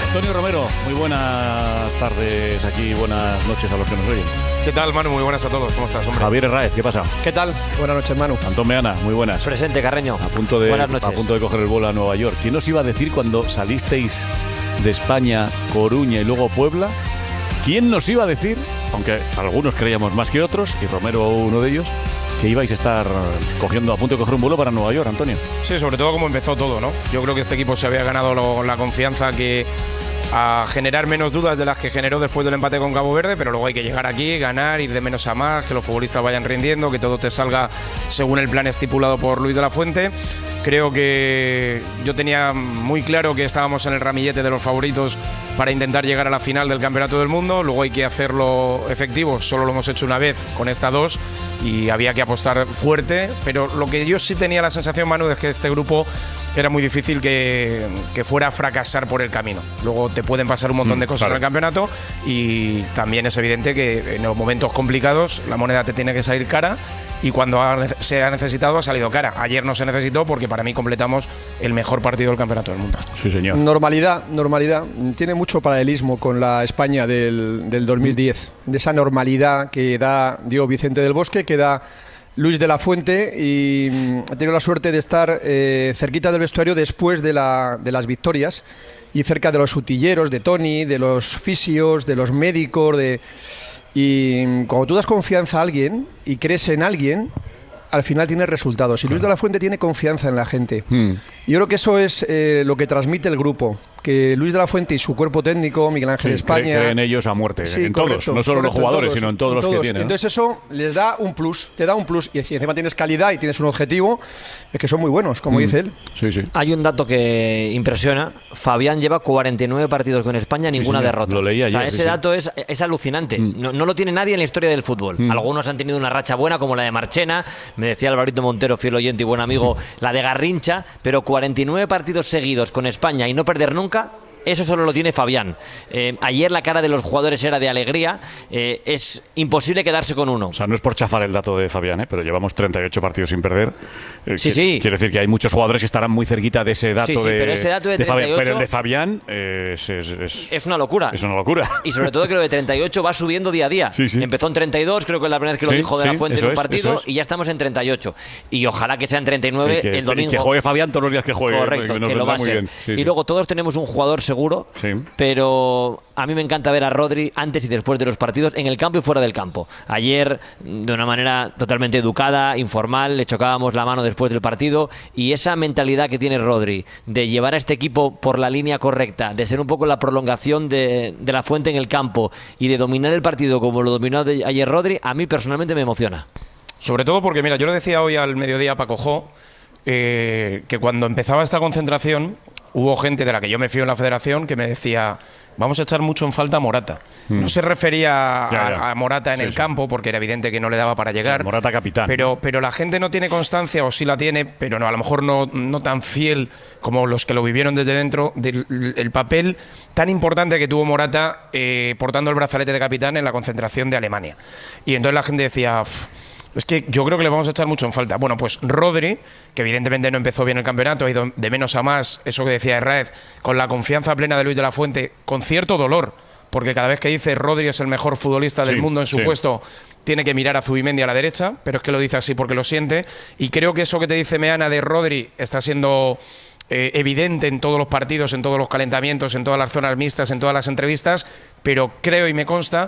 Antonio Romero, muy buenas tardes aquí, buenas noches a los que nos oyen. ¿Qué tal, Manu? Muy buenas a todos. ¿Cómo estás, hombre? Javier Herráez, ¿qué pasa? ¿Qué tal? Buenas noches, Manu. Antón Meana, muy buenas. Presente, Carreño. Buenas noches. A punto de coger el vuelo a Nueva York. ¿Quién os iba a decir cuando salisteis de España, Coruña y luego Puebla? ¿Quién nos iba a decir, aunque algunos creíamos más que otros, y Romero uno de ellos, que ibais a estar a punto de coger un vuelo para Nueva York, Antonio? Sí, sobre todo como empezó todo, ¿no? Yo creo que este equipo se había ganado la confianza a generar menos dudas de las que generó después del empate con Cabo Verde, pero luego hay que llegar aquí, ganar, ir de menos a más, que los futbolistas vayan rindiendo, que todo te salga según el plan estipulado por Luis de la Fuente. Creo que yo tenía muy claro que estábamos en el ramillete de los favoritos para intentar llegar a la final del Campeonato del Mundo. Luego hay que hacerlo efectivo, solo lo hemos hecho una vez con esta 2 y había que apostar fuerte, pero lo que yo sí tenía la sensación, Manu, es que este grupo era muy difícil que fuera a fracasar por el camino. Luego te pueden pasar un montón de cosas en el campeonato y también es evidente que en los momentos complicados la moneda te tiene que salir cara. Y cuando se ha necesitado, ha salido cara. Ayer no se necesitó porque para mí completamos el mejor partido del Campeonato del Mundo. Sí, señor. Normalidad. Tiene mucho paralelismo con la España del 2010. De esa normalidad que da Diego Vicente del Bosque, que da Luis de la Fuente, y he tenido la suerte de estar cerquita del vestuario después de las victorias y cerca de los utilleros, de Toni, de los fisios, de los médicos, y cuando tú das confianza a alguien y crees en alguien, al final tienes resultados. Y Luis de la Fuente tiene confianza en la gente. Yo creo que eso es lo que transmite el grupo. Que Luis de la Fuente y su cuerpo técnico, Miguel Ángel España, creen en ellos a muerte, sí, en correcto, todos, no solo en los jugadores, sino en todos los que tienen, ¿no? Entonces eso les da un plus, te da un plus. Y si encima tienes calidad y tienes un objetivo, es que son muy buenos, como dice él. Sí, sí. Hay un dato que impresiona. Fabián lleva 49 partidos con España, ninguna derrota. Lo leí ayer. O sea, ese dato es alucinante. No lo tiene nadie en la historia del fútbol. Algunos han tenido una racha buena, como la de Marchena. Me decía Alvarito Montero, fiel oyente y buen amigo, la de Garrincha. Pero 49 partidos seguidos con España y no perder nunca, eso solo lo tiene Fabián. Ayer la cara de los jugadores era de alegría. Es imposible quedarse con uno. O sea, no es por chafar el dato de Fabián, pero llevamos 38 partidos sin perder. Sí. Quiere decir que hay muchos jugadores que estarán muy cerquita de ese dato, pero ese dato de 38, Fabián. Pero el de Fabián es una locura. Es una locura. Y sobre todo que lo de 38 va subiendo día a día. Sí. Empezó en 32, creo que es la primera vez que lo dijo de la Fuente en un partido, y ya estamos en 38. Y ojalá que sean 39 el domingo. Y que juegue Fabián todos los días que juegue. Correcto, que lo va a ser. Y luego todos tenemos un jugador seguro. Sí. Pero a mí me encanta ver a Rodri antes y después de los partidos, en el campo y fuera del campo. Ayer, de una manera totalmente educada, informal, le chocábamos la mano después del partido, y esa mentalidad que tiene Rodri de llevar a este equipo por la línea correcta, de ser un poco la prolongación de la Fuente en el campo y de dominar el partido como lo dominó ayer Rodri, a mí personalmente me emociona. Sobre todo porque, mira, yo lo decía hoy al mediodía a Paco Jo, que cuando empezaba esta concentración hubo gente de la que yo me fío en la federación que me decía: vamos a echar mucho en falta a Morata. No se refería a Morata en el campo, porque era evidente que no le daba para llegar. Sí, Morata capitán. Pero la gente no tiene constancia, o sí la tiene, pero no, a lo mejor no tan fiel como los que lo vivieron desde dentro, del papel tan importante que tuvo Morata portando el brazalete de capitán en la concentración de Alemania. Y entonces la gente decía: es que yo creo que le vamos a echar mucho en falta. Bueno, pues Rodri, que evidentemente no empezó bien el campeonato, ha ido de menos a más, eso que decía Herráez, con la confianza plena de Luis de la Fuente, con cierto dolor, porque cada vez que dice Rodri es el mejor futbolista del mundo en su puesto, tiene que mirar a Zubimendi a la derecha, pero es que lo dice así porque lo siente. Y creo que eso que te dice Meana de Rodri está siendo evidente en todos los partidos, en todos los calentamientos, en todas las zonas mixtas, en todas las entrevistas, pero creo y me consta